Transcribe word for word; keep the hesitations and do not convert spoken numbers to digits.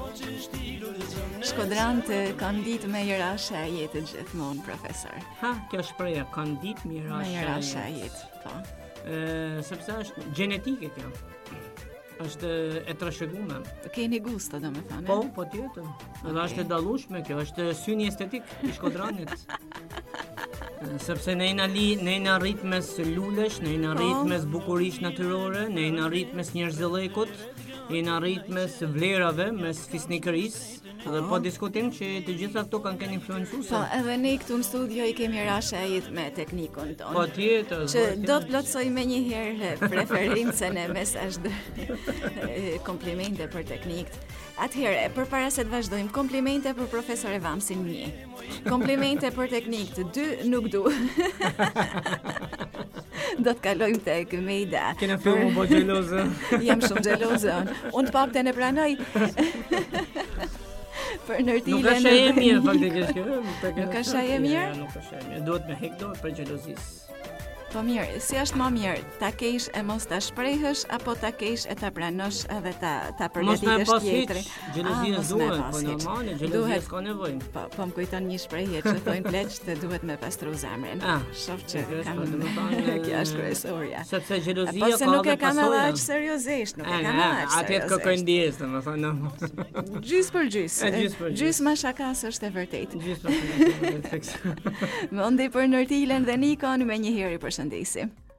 Shkodrantë kanë ditë me Jerasha e jetë gjithmonë, profesor. Ha, kjo shpreha kanë ditë me Me Jerasha e jetë, po. Ë, sepse është gjenetike kjo. Është e trashëguar. Keni gusto, domethënë. Po, po tjetër. Edhe është e dallueshme kjo, është syni estetik i Shkodranit. Sepse ne na li, ne na rrit mes lulesh, ne na rrit mes bukurish natyrore, ne na rrit mes njerëzëllekut, ne na rrit mes vlerave, mes fisnikërisë. Dhe po diskutim që të gjitha këto kanë qenë influencuese. Po, edhe ne këtu në studio i kemi Rasha e jetë me teknikon tonë. Po tjetër. Që do të plotsoj me një herë preferencën e mesazh komplimente për teknikët. Atëherë, përpara se të vazhdojmë, komplimente për profesor Evamsin një. Komplimente për teknikët dy nuk du. Do të kalojmë tek Mejda. Kena filmu bo xheloze. Jam shumë xheloze. Unë të paktën e pranoj. Për nërtilen. Nuk ka shaj e mirë faktikisht kjo. Nuk ka shaj e mirë? Nuk ka shaj e mirë. Duhet me hek dorë për xhelozisë. Po mirë, si është më mirë, ta kesh e mos ta shprehësh apo ta kesh e ta pranosh edhe ta ta përgatitesh tjetrin? Xhelozia duhet, po normale, xhelozia s'ka nevojë. Po, po më kujton një shprehje që thonë pleqt të duhet me pastru zemrën. Ah, shoh që kam kjo është kryesorja. Sepse xhelozia ka edhe nuk e kam edhe aq seriozisht, nuk e kam aq. Atë të kërkoj ndjes, domethënë. Gjys për gjys. Gjys për gjys. Gjys ma shakas është e vërtetë. Gjys për gjys. Mendi për Nërtilen dhe Nikon me një herë i përshëndesim.